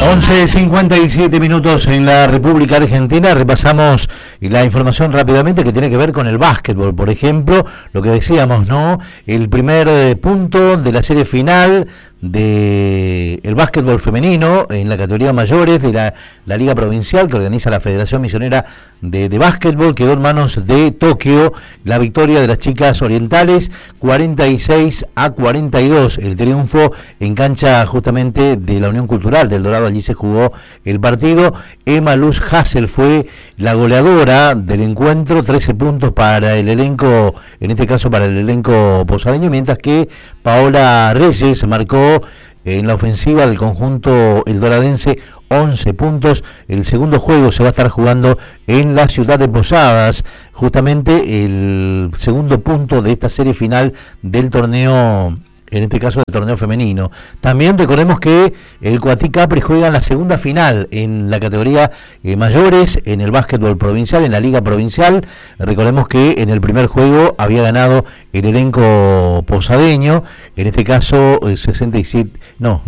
11:57 minutos en la República Argentina. Repasamos la información rápidamente que tiene que ver con el básquetbol. Por ejemplo, lo que decíamos, ¿no? El primer punto de la serie final de el básquetbol femenino en la categoría mayores de la Liga Provincial que organiza la Federación Misionera de Básquetbol quedó en manos de Tokio. La victoria de las chicas orientales 46-42, el triunfo en cancha justamente de la Unión Cultural del Dorado. Allí se jugó el partido. Emma Luz Hassel fue la goleadora del encuentro, 13 puntos para el elenco, en este caso para el elenco posadeño, mientras que Paola Reyes marcó en la ofensiva del conjunto el doradense 11 puntos. El segundo juego se va a estar jugando en la ciudad de Posadas, justamente el segundo punto de esta serie final del torneo, en este caso del torneo femenino. También recordemos que el Coatí Capri juega en la segunda final en la categoría mayores en el básquetbol provincial, en la Liga Provincial. Recordemos que en el primer juego había ganado el elenco posadeño, en este caso 67,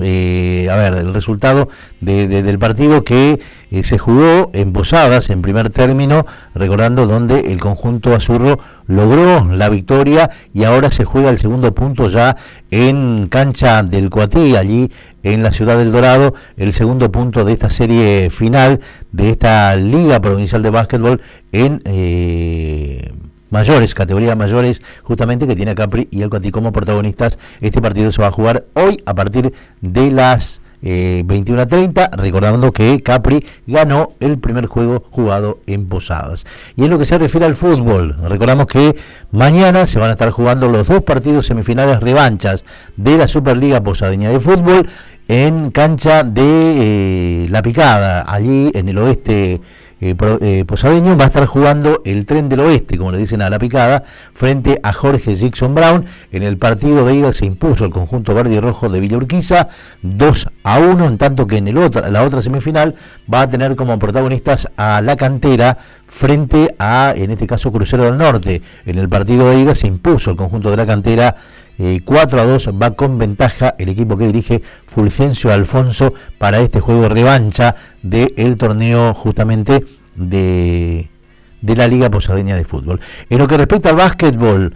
el resultado del partido que se jugó en Posadas en primer término, recordando donde el conjunto azurro logró la victoria y ahora se juega el segundo punto ya en cancha del Coatí, allí en la ciudad del Dorado, el segundo punto de esta serie final de esta Liga Provincial de Básquetbol en mayores, categoría mayores, justamente, que tiene a Capri y el Coatí como protagonistas. Este partido se va a jugar hoy a partir de las 21:30, recordando que Capri ganó el primer juego jugado en Posadas. Y en lo que se refiere al fútbol, recordamos que mañana se van a estar jugando los dos partidos semifinales revanchas de la Superliga Posadeña de Fútbol en cancha de La Picada, allí en el oeste posadeño. Va a estar jugando el Tren del Oeste, como le dicen a La Picada, frente a Jorge Jackson Brown. En el partido de ida se impuso el conjunto verde y rojo de Villa Urquiza 2-1, en tanto que en la otra semifinal va a tener como protagonistas a La Cantera frente a, en este caso, Crucero del Norte. En el partido de ida se impuso el conjunto de La Cantera 4-2, va con ventaja el equipo que dirige Fulgencio Alfonso para este juego de revancha del torneo justamente de la Liga Posadeña de Fútbol. En lo que respecta al básquetbol,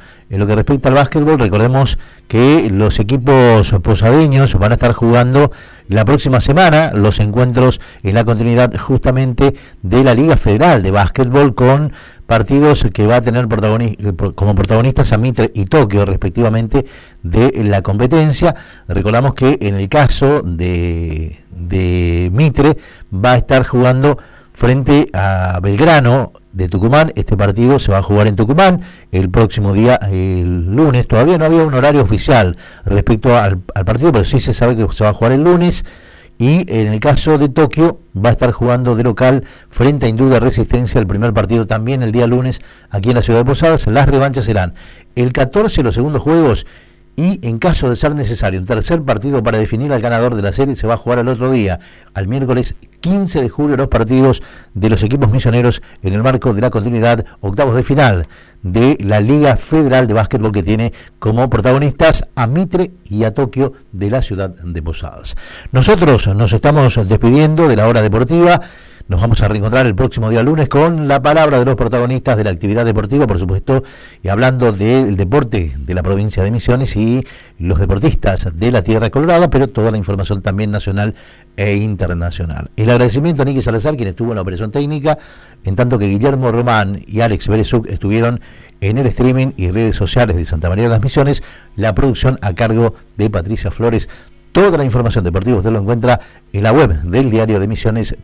recordemos que los equipos posadeños van a estar jugando la próxima semana los encuentros en la continuidad justamente de la Liga Federal de Básquetbol, con partidos que va a tener como protagonistas a Mitre y Tokio respectivamente de la competencia. Recordamos que en el caso de Mitre va a estar jugando frente a Belgrano de Tucumán. Este partido se va a jugar en Tucumán el próximo día, el lunes. Todavía no había un horario oficial respecto al partido, pero sí se sabe que se va a jugar el lunes. Y en el caso de Tokio va a estar jugando de local frente a Hindú de Resistencia, el primer partido también el día lunes aquí en la ciudad de Posadas. Las revanchas serán el 14 los segundos juegos, y en caso de ser necesario un tercer partido para definir al ganador de la serie se va a jugar al otro día, al miércoles 15 de julio, los partidos de los equipos misioneros en el marco de la continuidad octavos de final de la Liga Federal de Básquetbol, que tiene como protagonistas a Mitre y a Tokio de la ciudad de Posadas. Nosotros nos estamos despidiendo de la hora deportiva. Nos vamos a reencontrar el próximo día lunes con la palabra de los protagonistas de la actividad deportiva, por supuesto, y hablando del deporte de la provincia de Misiones y los deportistas de la Tierra Colorada, pero toda la información también nacional e internacional. El agradecimiento a Nicky Salazar, quien estuvo en la operación técnica, en tanto que Guillermo Román y Alex Berezuc estuvieron en el streaming y redes sociales de Santa María de las Misiones. La producción a cargo de Patricia Flores. Toda la información deportiva usted lo encuentra en la web del Diario de Misiones,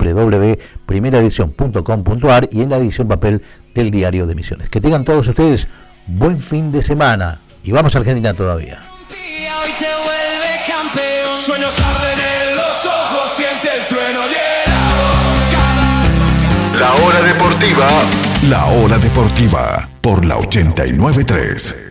www.primeraedición.com.ar, y en la edición papel del Diario de Misiones. Que tengan todos ustedes buen fin de semana, y vamos a Argentina todavía. Hoy te vuelve campeón. Sueños arden en los ojos, siente el trueno La hora deportiva por la 89.3.